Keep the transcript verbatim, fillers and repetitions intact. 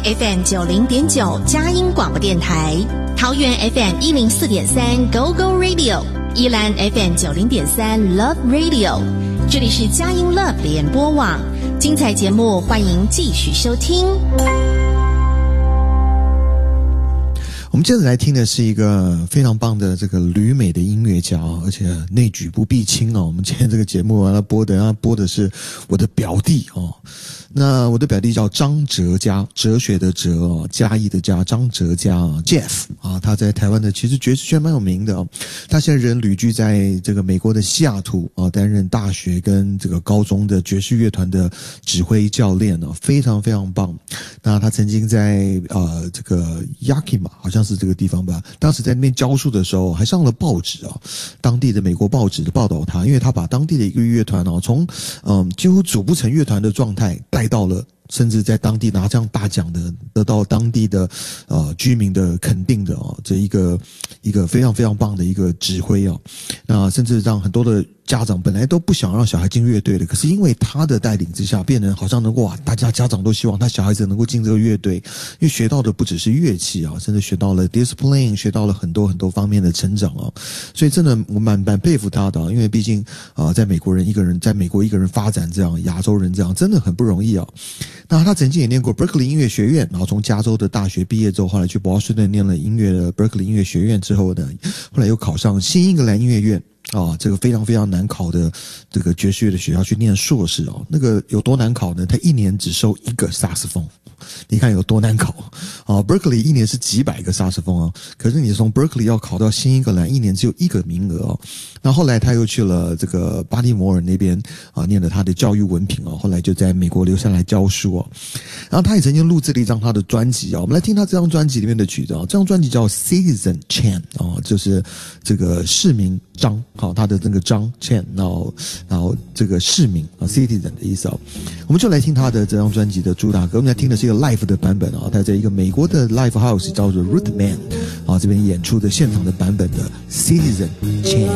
F M 九零点九佳音广播电台，桃园 F M 一零四点三 Go Go Radio， 宜兰 F M 九零点三 Love Radio， 这里是佳音 Love 联播网，精彩节目欢迎继续收听。 我们接着来听的是一个非常棒的这个旅美的音乐家，而且内举不避亲啊。我们今天这个节目完了播的，他播的是我的表弟哦。那我的表弟叫张哲嘉，哲学的哲哦，嘉义的嘉，张哲嘉 Jeff 啊，他在台湾的其实爵士圈蛮有名的哦。他现在人旅居在这个美国的西雅图啊，担任大学跟这个高中的爵士乐团的指挥教练哦，非常非常棒。那他曾经在呃这个 Yakima 好像是这个地方吧，当时在那边教书的时候还上了报纸啊，当地的美国报纸的报道他，因为他把当地的一个乐团哦，从嗯几乎组不成乐团的状态带到了，甚至在当地拿这样大奖的，得到当地的呃居民的肯定的哦，这一个一个非常非常棒的一个指挥哦，那甚至让很多的家长本来都不想让小孩进乐队的，可是因为他的带领之下，变成好像能够哇，大家家长都希望他小孩子能够进这个乐队，因为学到的不只是乐器啊，甚至学到了 discipline， 学到了很多很多方面的成长啊，所以真的我蛮蛮佩服他的，因为毕竟啊、呃，在美国人一个人在美国一个人发展这样，亚洲人这样真的很不容易啊。那他曾经也念过 Berkeley 音乐学院，然后从加州的大学毕业之后，后来去波士顿念了音乐的 Berkeley 音乐学院之后呢，后来又考上新英格兰音乐院。啊，这个非常非常难考的这个爵士乐的学校去念硕士哦，那个有多难考呢？他一年只收一个萨克斯风，你看有多难考啊 ！Berkeley 一年是几百个萨克斯风啊，可是你从 Berkeley 要考到新英格兰，一年只有一个名额哦。那后来他又去了这个巴蒂摩尔那边啊，念了他的教育文凭哦，后来就在美国留下来教书哦。然后他也曾经录制了一张他的专辑啊，我们来听他这张专辑里面的曲子啊，这张专辑叫 Citizen Chan 啊，就是这个市民张。好，他的这个张 Chan， 然后然后这个市民啊 ，citizen 的意思哦，我们就来听他的这张专辑的主打歌。我们来听的是一个 live 的版本啊，他在一个美国的 live house 叫做 Rootman 啊这边演出的现场的版本的 Citizen Chan。